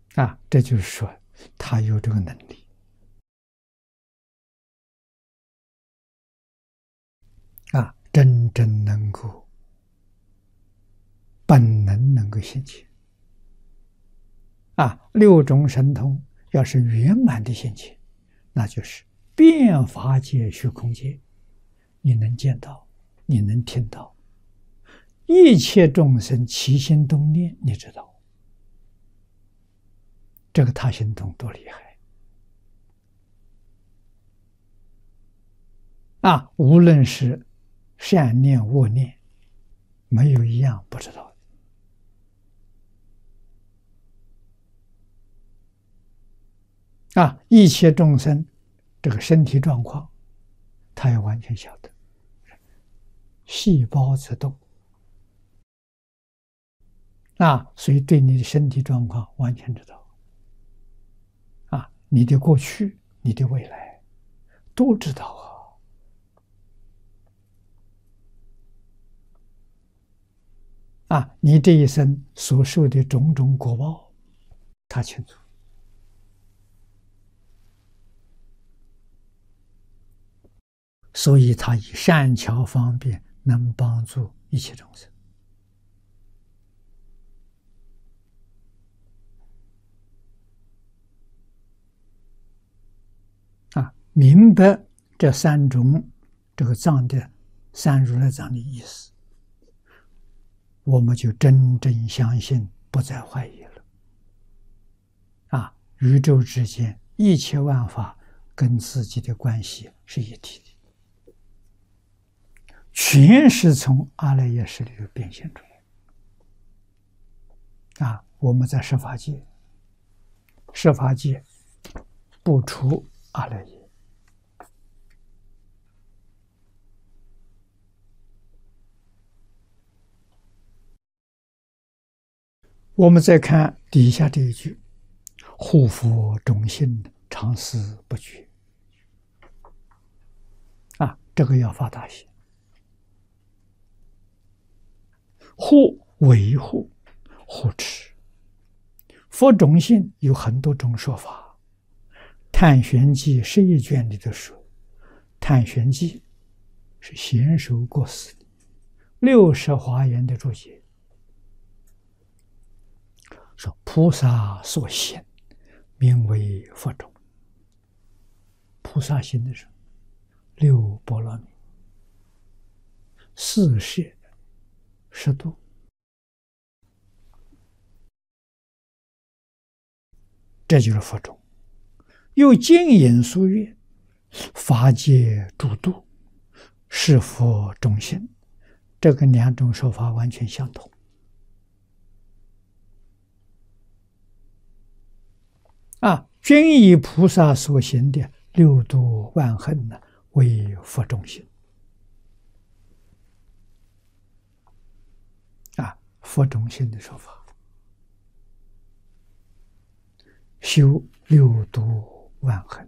这就是说，他有这个能力真正能够本能够现前六种神通要是圆满的现前，那就是遍法界虚空界，你能见到，你能听到，一切众生起心动念，你知道，这个他心通多厉害无论是善念恶念，没有一样不知道一切众生这个身体状况，他也完全晓得，细胞之动所以对你的身体状况完全知道你的过去，你的未来都知道你这一生所受的种种果报，他清楚。所以他以善巧方便能帮助一切众生明白这三种这个藏的三如来藏的意思，我们就真正相信，不再怀疑了宇宙之间一切万法跟自己的关系是一体的，全是从阿赖耶识里头变现出来我们在十法界，十法界不除阿赖耶，我们再看底下这一句，护佛种性，常思不绝这个要发大心，护维护护持。佛种性有很多种说法，探玄记11卷里头说，探玄记是贤首过世的60华严的注解，说菩萨所行名为佛种。菩萨行的时候，6波罗蜜4摄10度，这就是佛种。又经引书曰，法界诸度是佛种性，这个两种说法完全相同均以菩萨所行的6度万行呢为佛种性佛种性的说法，修6度万行